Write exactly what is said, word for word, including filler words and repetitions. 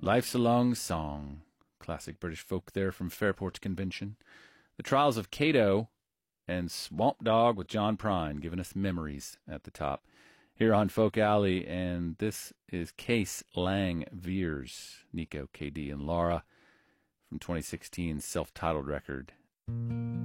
Life's a Long Song. Classic British folk there from Fairport Convention. The Trials of Cato and Swamp Dog with John Prine, giving us memories at the top here on Folk Alley. And this is Case Lang Veers, Nico, K D, and Laura from twenty sixteen's self-titled record.